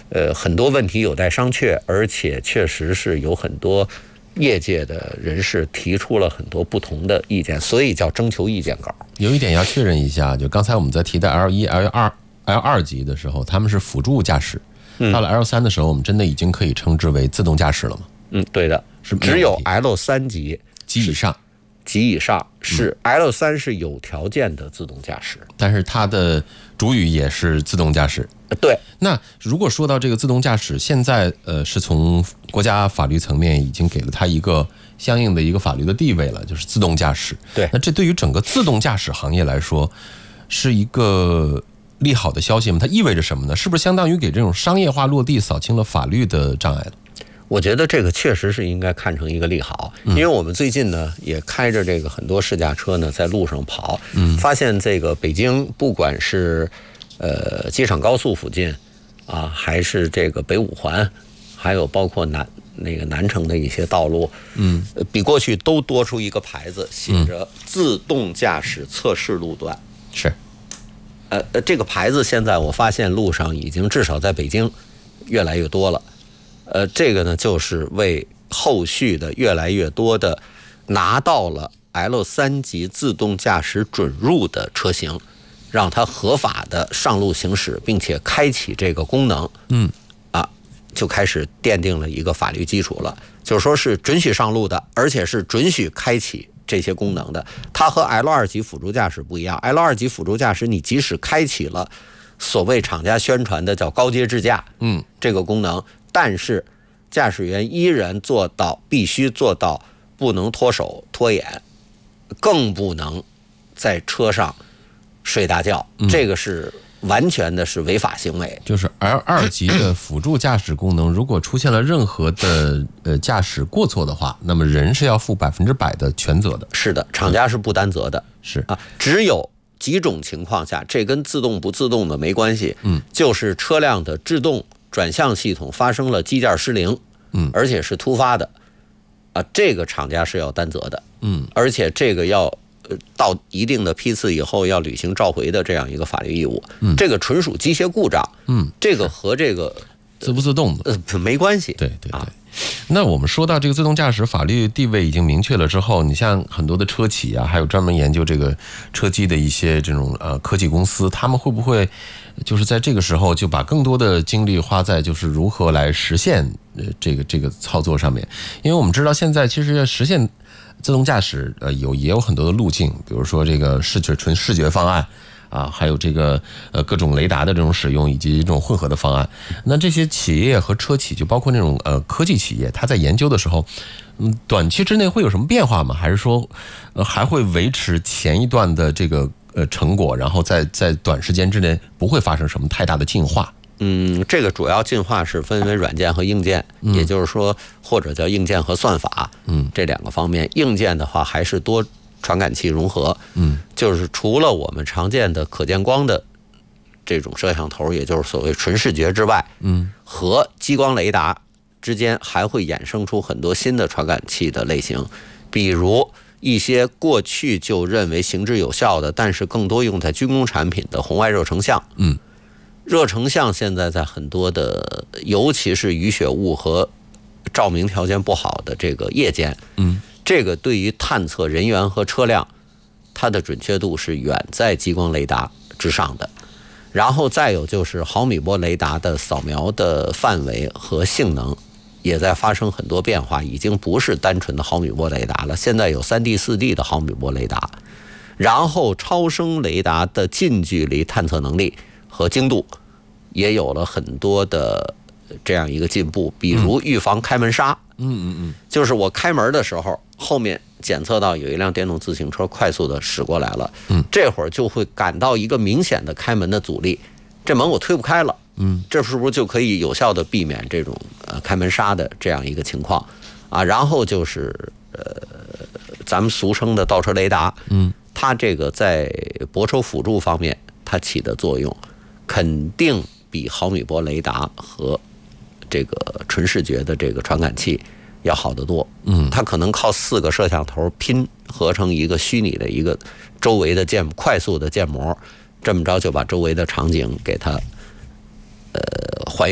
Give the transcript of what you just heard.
很多问题有待商榷，而且确实是有很多业界的人士提出了很多不同的意见，所以叫征求意见稿。 有一点要确认一下，就刚才我们在提的 L1、L2 级的时候，他们是辅助驾驶，到了 L3 的时候，我们真的已经可以称之为自动驾驶了吗？ 对的，是只有 L3级及以上是 L3 是有条件的自动驾驶， 但是它的主语也是自动驾驶。 对。 那如果说到这个自动驾驶，现在是从国家法律层面已经给了它一个相应的一个法律的地位了，就是自动驾驶。 对。 那这对于整个自动驾驶行业来说，是一个利好的消息吗？它意味着什么呢？是不是相当于给这种商业化落地扫清了法律的障碍了？ 我觉得这个确实是应该看成一个利好，因为我们最近呢也开着这个很多试驾车呢在路上跑，发现这个北京不管是机场高速附近啊，还是这个北五环，还有包括南城的一些道路，比过去都多出一个牌子，写着自动驾驶测试路段。 是， 这个牌子现在我发现路上已经至少在北京越来越多了。这个呢，就是为后续的越来越多的拿到了 L3 级自动驾驶准入的车型，让它合法的上路行驶，并且开启这个功能，就开始奠定了一个法律基础了，就是说是准许上路的，而且是准许开启这些功能的。它和 L2 级辅助驾驶不一样 ，L2 级辅助驾驶你即使开启了所谓厂家宣传的叫高阶智驾，这个功能。但是驾驶员依然必须做到不能脱手脱眼，更不能在车上睡大觉，这个是完全的是违法行为。 就是 L2 级的辅助驾驶功能，如果出现了任何的驾驶过错的话，那么人是要负100%的全责的。 是的，厂家是不担责的。 是啊，只有几种情况下，这跟自动不自动的没关系，就是车辆的制动转向系统发生了机件失灵，而且是突发的，这个厂家是要担责的，而且这个要到一定的批次以后要履行召回的这样一个法律义务，这个纯属机械故障，这个和这个自不自动的没关系。 对。那我们说到这个自动驾驶法律地位已经明确了之后，你像很多的车企啊，还有专门研究这个车机的一些这种科技公司，他们会不会就是在这个时候就把更多的精力花在就是如何来实现这个操作上面？因为我们知道现在其实要实现自动驾驶也有很多的路径，比如说这个纯视觉方案啊，还有这个各种雷达的这种使用，以及这种混合的方案。那这些企业和车企，就包括那种科技企业，它在研究的时候，短期之内会有什么变化吗？还是说还会维持前一段的这个成果，然后在短时间之内不会发生什么太大的进化？ 这个主要进化是分为软件和硬件，也就是说，或者叫硬件和算法，这两个方面。硬件的话还是多传感器融合，就是除了我们常见的可见光的这种摄像头，也就是所谓纯视觉之外，和激光雷达之间还会衍生出很多新的传感器的类型，比如一些过去就认为行之有效的，但是更多用在军工产品的红外热成像，热成像现在在很多的，尤其是雨雪雾和照明条件不好的这个夜间，这个对于探测人员和车辆，它的准确度是远在激光雷达之上的。然后再有就是毫米波雷达的扫描的范围和性能也在发生很多变化，已经不是单纯的毫米波雷达了，现在有 3D、4D 的毫米波雷达。然后超声雷达的近距离探测能力和精度也有了很多的这样一个进步，比如预防开门杀，就是我开门的时候，后面检测到有一辆电动自行车快速的驶过来了，这会儿就会感到一个明显的开门的阻力，这门我推不开了，这是不是就可以有效的避免这种开门杀的这样一个情况啊？然后就是咱们俗称的倒车雷达，它这个在泊车辅助方面它起的作用肯定比毫米波雷达和这个纯视觉的这个传感器要好得多。它可能靠4个摄像头拼合成一个虚拟的一个周围的快速的建模，这么着就把周围的场景给它还原。